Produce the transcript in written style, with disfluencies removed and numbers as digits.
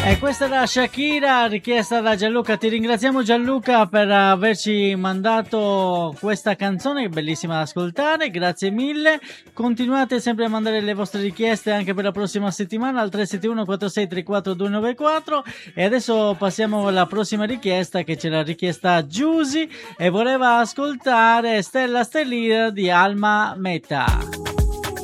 E questa era Shakira, richiesta da Gianluca. Ti ringraziamo Gianluca per averci mandato questa canzone, che è bellissima da ascoltare, grazie mille. Continuate sempre a mandare le vostre richieste anche per la prossima settimana al 371 4634 294. E adesso passiamo alla prossima richiesta, che ce l'ha richiesta Giusy e voleva ascoltare Stella Stellina di Alma Meta.